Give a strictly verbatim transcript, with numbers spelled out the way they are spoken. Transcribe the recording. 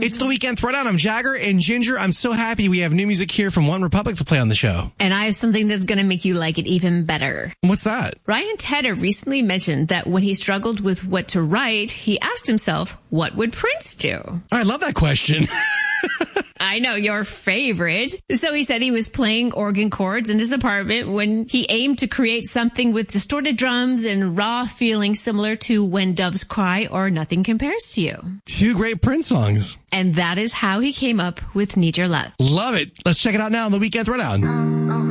It's the Weekend Throwdown. I'm Jagger and Ginger. I'm so happy we have new music here from One Republic to play on the show. And I have something that's going to make you like it even better. What's that? Ryan Tedder recently mentioned that when he struggled with what to write, he asked himself, what would Prince do? I love that question. I know, your favorite. So he said he was playing organ chords in his apartment when he aimed to create something with distorted drums and raw feelings similar to When Doves Cry or Nothing Compares to You. Two great Prince songs. And that is how he came up with Need Your Love. Love it. Let's check it out now on the Weekend Throwdown.